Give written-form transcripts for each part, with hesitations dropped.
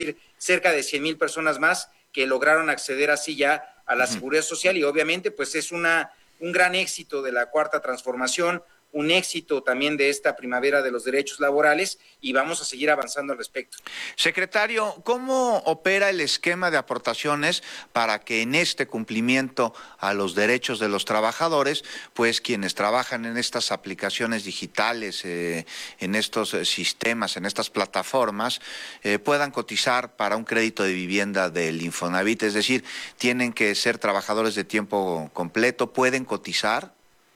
decir, cerca de 100,000 personas más que lograron acceder así ya a la seguridad social, y obviamente pues es un gran éxito de la Cuarta Transformación, un éxito también de esta primavera de los derechos laborales, y vamos a seguir avanzando al respecto. Secretario, ¿cómo opera el esquema de aportaciones para que en este cumplimiento a los derechos de los trabajadores, pues quienes trabajan en estas aplicaciones digitales, en estos sistemas, en estas plataformas, puedan cotizar para un crédito de vivienda del Infonavit? Es decir, ¿tienen que ser trabajadores de tiempo completo? ¿Pueden cotizar?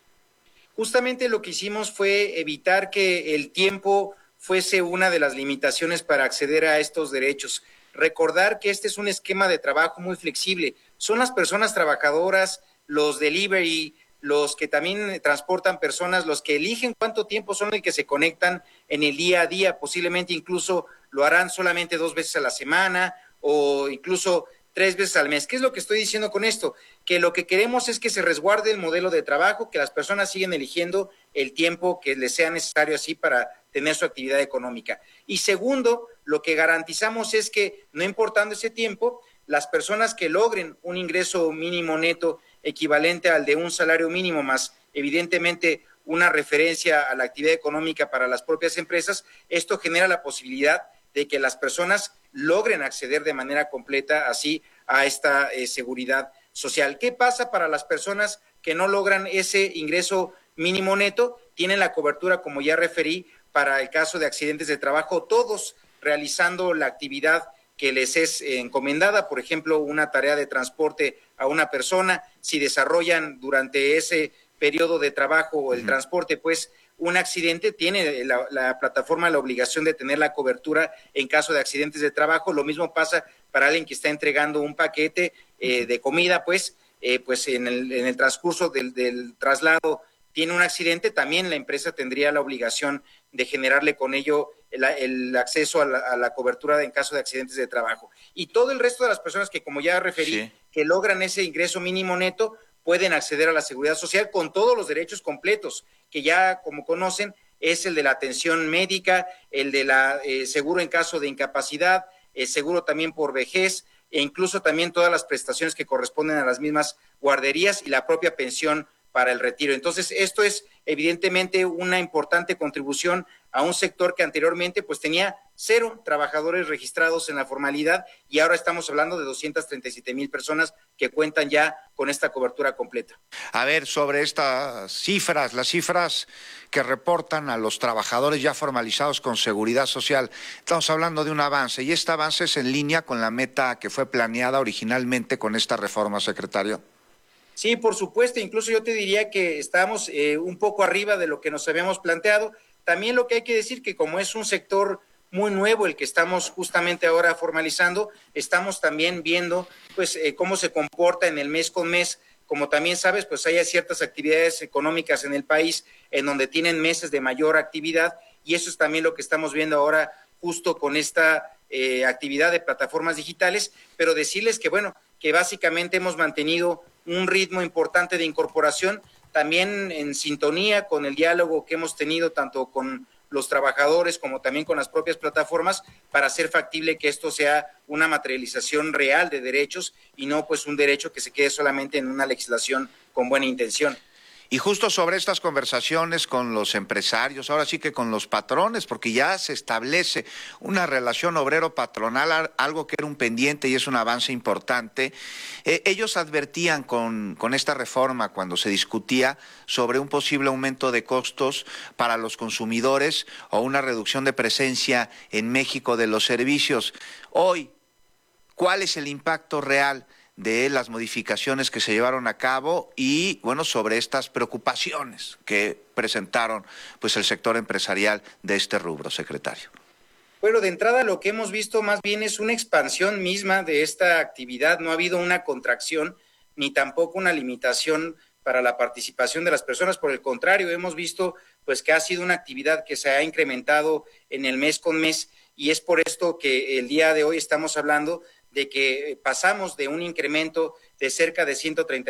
Justamente lo que hicimos fue evitar que el tiempo fuese una de las limitaciones para acceder a estos derechos. Recordar que este es un esquema de trabajo muy flexible. Son las personas trabajadoras, los delivery, los que también transportan personas, los que eligen cuánto tiempo son los que se conectan en el día a día. Posiblemente incluso lo harán solamente 2 veces a la semana o incluso 3 veces al mes. ¿Qué es lo que estoy diciendo con esto? Que lo que queremos es que se resguarde el modelo de trabajo, que las personas siguen eligiendo el tiempo que les sea necesario así para tener su actividad económica. Y segundo, lo que garantizamos es que, no importando ese tiempo, las personas que logren un ingreso mínimo neto equivalente al de un salario mínimo más, evidentemente, una referencia a la actividad económica para las propias empresas, esto genera la posibilidad de que las personas logren acceder de manera completa así a esta seguridad social. ¿Qué pasa para las personas que no logran ese ingreso mínimo neto? Tienen la cobertura, como ya referí, para el caso de accidentes de trabajo, todos realizando la actividad que les es encomendada, por ejemplo, una tarea de transporte a una persona, si desarrollan durante ese periodo de trabajo o el transporte, pues un accidente, tiene la plataforma la obligación de tener la cobertura en caso de accidentes de trabajo. Lo mismo pasa para alguien que está entregando un paquete de comida, pues en el transcurso del traslado tiene un accidente, también la empresa tendría la obligación de generarle con ello el acceso a la cobertura en caso de accidentes de trabajo. Y todo el resto de las personas que, como ya referí, sí, que logran ese ingreso mínimo neto, pueden acceder a la seguridad social con todos los derechos completos, que ya, como conocen, es el de la atención médica, el de la seguro en caso de incapacidad, seguro también por vejez, e incluso también todas las prestaciones que corresponden a las mismas guarderías y la propia pensión para el retiro. Entonces, esto es evidentemente una importante contribución a un sector que anteriormente pues tenía 0 trabajadores registrados en la formalidad, y ahora estamos hablando de 237,000 personas que cuentan ya con esta cobertura completa. A ver, sobre estas cifras, las cifras que reportan a los trabajadores ya formalizados con seguridad social, estamos hablando de un avance, y este avance es en línea con la meta que fue planeada originalmente con esta reforma, secretario. Sí, por supuesto, incluso yo te diría que estamos un poco arriba de lo que nos habíamos planteado. También lo que hay que decir que como es un sector muy nuevo el que estamos justamente ahora formalizando, estamos también viendo pues cómo se comporta en el mes con mes. Como también sabes, pues hay ciertas actividades económicas en el país en donde tienen meses de mayor actividad, y eso es también lo que estamos viendo ahora justo con esta actividad de plataformas digitales, pero decirles que bueno, que básicamente hemos mantenido un ritmo importante de incorporación, también en sintonía con el diálogo que hemos tenido tanto con los trabajadores como también con las propias plataformas, para hacer factible que esto sea una materialización real de derechos y no pues un derecho que se quede solamente en una legislación con buena intención. Y justo sobre estas conversaciones con los empresarios, ahora sí que con los patrones, porque ya se establece una relación obrero-patronal, algo que era un pendiente y es un avance importante. Ellos advertían con esta reforma, cuando se discutía sobre un posible aumento de costos para los consumidores o una reducción de presencia en México de los servicios. Hoy, ¿cuál es el impacto real de las modificaciones que se llevaron a cabo y, bueno, sobre estas preocupaciones que presentaron pues el sector empresarial de este rubro, secretario? Bueno, de entrada lo que hemos visto más bien es una expansión misma de esta actividad. No ha habido una contracción ni tampoco una limitación para la participación de las personas. Por el contrario, hemos visto pues que ha sido una actividad que se ha incrementado en el mes con mes, y es por esto que el día de hoy estamos hablando de que pasamos de un incremento de cerca de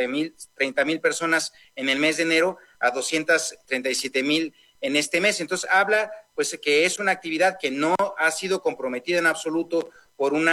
130,000 personas en el mes de enero a 237,000 en este mes. Entonces habla pues que es una actividad que no ha sido comprometida en absoluto por una